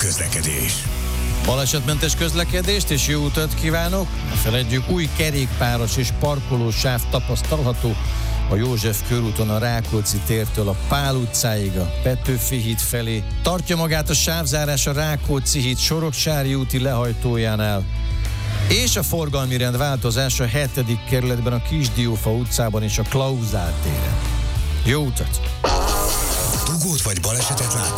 közlekedés. Balesetmentes közlekedést és jó utat kívánok! Ne feledjük, új kerékpáros és parkolósáv tapasztalható a József körúton a Rákóczi tértől a Pál utcáig, a Petőfi híd felé. Tartja magát a sávzárás a Rákóczi híd Soroksári úti lehajtójánál. És a forgalmi rend változás a 7. kerületben a Kisdiófa utcában és a Klauzál téren. Jó utat! Dugót vagy balesetet látsz?